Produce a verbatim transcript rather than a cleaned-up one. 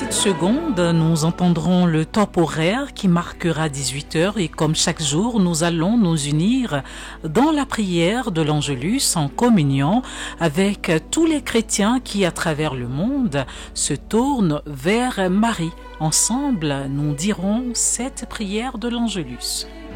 secondes, nous entendrons le top horaire qui marquera dix-huit heures et comme chaque jour, nous allons nous unir dans la prière de l'Angélus en communion avec tous les chrétiens qui, à travers le monde, se tournent vers Marie. Ensemble, nous dirons cette prière de l'Angélus.